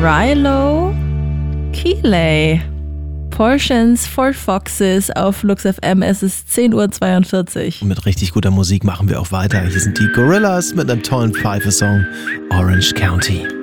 Rilo Kiley. Portions for Foxes auf Lux FM. Es ist 10:42 Uhr. Und mit richtig guter Musik machen wir auch weiter. Hier sind die Gorillaz mit einem tollen Pfeife-Song Orange County.